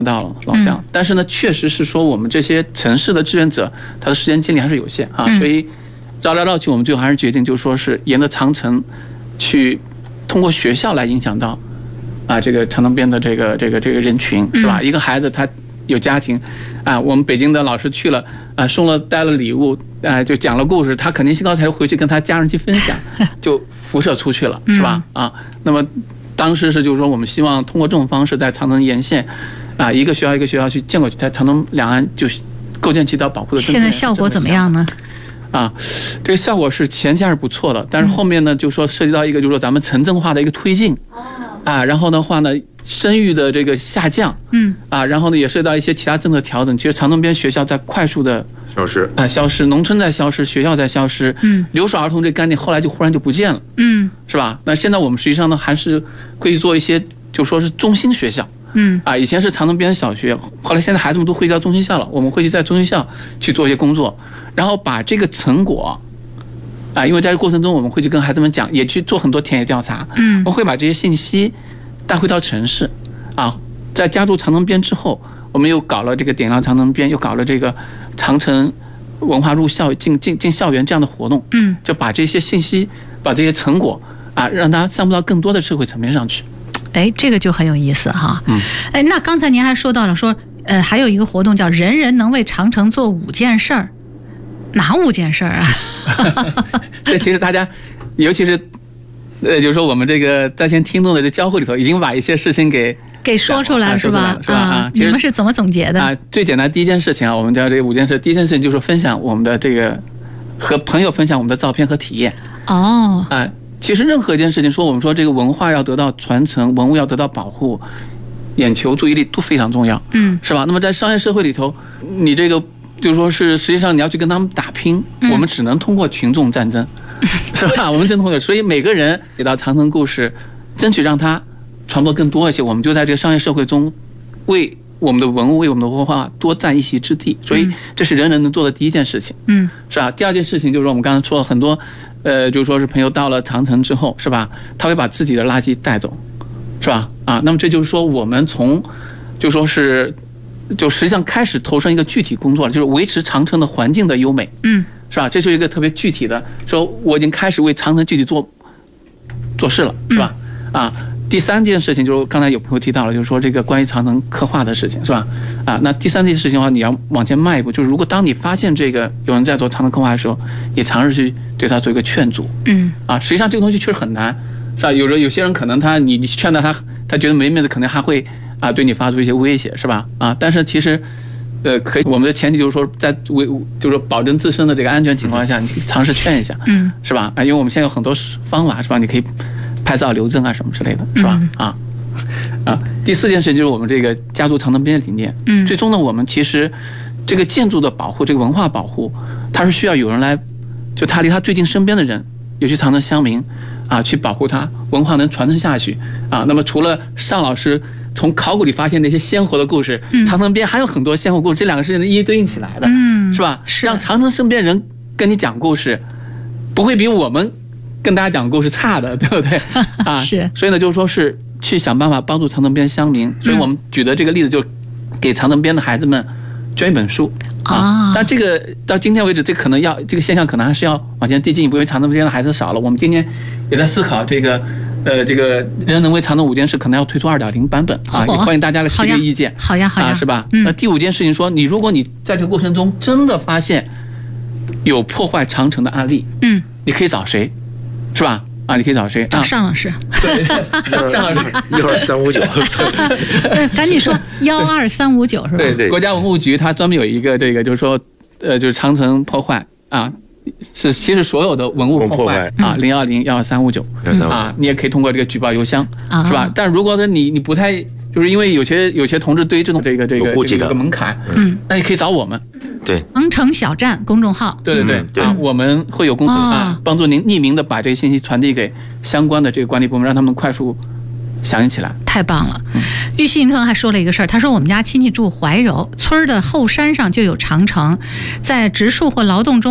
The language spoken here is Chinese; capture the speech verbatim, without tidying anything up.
到了老乡、嗯，但是呢，确实是说我们这些城市的志愿者，他的时间精力还是有限啊，嗯、所以绕来绕去，我们最后还是决定，就是说是沿着长城去通过学校来影响到啊这个长城边的这个这个这个人群，是吧？嗯、一个孩子他有家庭啊，我们北京的老师去了啊，送了带了礼物啊，就讲了故事，他肯定兴高采烈回去跟他家人去分享，就辐射出去了，是吧？啊，那么当时是就是说，我们希望通过这种方式，在长城沿线。啊，一个学校一个学校去建过去，在长城两岸就构建起到保护的。 现在效果怎么样呢？ 啊，这个效果是前期还是不错的，但是后面呢，就说涉及到一个就是说咱们城镇化的一个推进，啊，然后的话呢，生育的这个下降，嗯，啊，然后呢也涉及到一些其他政策调整。其实长城边学校在快速的消失啊，消失，农村在消失，学校在消失，嗯，留守儿童这个概念后来就忽然就不见了，嗯，是吧？那现在我们实际上呢，还是会做一些，就说是中心学校。嗯啊，以前是长城边小学，后来现在孩子们都汇集到中心校了，我们会去在中心校去做一些工作，然后把这个成果，啊，因为在这个过程中我们会去跟孩子们讲，也去做很多田野调查，嗯，我们会把这些信息带回到城市，啊，在加入长城边之后，我们又搞了这个点亮长城边，又搞了这个长城文化入校进进进校园这样的活动，嗯，就把这些信息，把这些成果啊，让它散布到更多的社会层面上去。 哎，这个就很有意思哈。嗯，哎，那刚才您还说到了说，呃，还有一个活动叫“人人能为长城做五件事儿”，哪五件事儿啊？ 这其实大家，尤其是，呃，就是说我们这个在线听众的这交互里头，已经把一些事情给给说出来，是吧？ 是吧？啊， 你们是怎么总结的？ 啊，最简单第一件事情啊，我们叫这个五件事，第一件事情就是分享我们的这个和朋友分享我们的照片和体验。哦，啊。其实任何一件事情，说我们说这个文化要得到传承，文物要得到保护，眼球注意力都非常重要，嗯，是吧？那么在商业社会里头，你这个就是说是实际上你要去跟他们打拼，嗯、我们只能通过群众战争，是吧？我们真通过，所以每个人给到长城故事，争取让它传播更多一些，我们就在这个商业社会中为我们的文物、为我们的文化多占一席之地。所以这是人人能做的第一件事情，嗯，是吧？第二件事情就是我们刚才说了很多。呃，就是说是朋友到了长城之后，是吧？他会把自己的垃圾带走，是吧？啊，那么这就是说，我们从就说是，就实际上开始投身一个具体工作了，就是维持长城的环境的优美，嗯，是吧？这是一个特别具体的，说我已经开始为长城具体做做事了，是吧？啊，第三件事情就是刚才有朋友提到了，就是说这个关于长城刻画的事情，是吧？啊，那第三件事情的话，你要往前迈一步，就是如果当你发现这个有人在做长城刻画的时候，你尝试去对他做一个劝阻，嗯，啊，实际上这个东西确实很难，是吧？有时候有些人可能他你你劝到他，他觉得没面子，可能还会啊对你发出一些威胁，是吧？啊，但是其实，呃，可以，我们的前提就是说，在为就是保证自身的这个安全情况下，你可以尝试劝一下，嗯，是吧？啊，因为我们现在有很多方法，是吧？你可以拍照留证啊什么之类的，是吧？啊。啊，第四件事就是我们这个家族长城边的理念。嗯，最终呢，我们其实这个建筑的保护，这个文化保护，它是需要有人来，就他离他最近身边的人，尤其长城乡民啊，去保护它，文化能传承下去啊。那么除了尚老师从考古里发现那些鲜活的故事，嗯、长城边还有很多鲜活故事，这两个事情一一对应起来的，嗯，是吧？是让长城身边人跟你讲故事，不会比我们跟大家讲故事差的，对不对？啊，是。所以呢，就是说是。去想办法帮助长城边乡民，所以我们举的这个例子就给长城边的孩子们捐一本书啊。但这个到今天为止，这可能要这个现象可能还是要往前递进一步，因为长城边的孩子少了。我们今天也在思考这个呃这个人能为长城五件事可能要推出二点零版本啊，也欢迎大家来提个意见。 好呀好呀， 啊是吧？嗯、那第五件事情说，你如果你在这个过程中真的发现有破坏长城的案例，嗯，你可以找谁，是吧？啊，你可以找谁？ 找尚老师。 对，尚老师， 一二三五九。 对，赶紧说幺二三五九是吧？ 对对，国家文物局它专门有一个这个，就是说，呃，就是长城破坏啊，是其实所有的文物破坏啊，零幺零幺二三五九啊，你也可以通过这个举报邮箱，是吧？但如果说你你不太，就是因为有些有些同志对于这种这个这个这个门槛，嗯，那你可以找我们。 对， 长城小站公众号， 对对对，对啊，我们会有工作啊，帮助您匿名的把这个信息传递给相关的这个管理部门，让他们快速响应起来。 太棒了！玉溪银川还说了一个事儿，他说我们家亲戚住怀柔村的后山上就有长城，在植树或劳动中。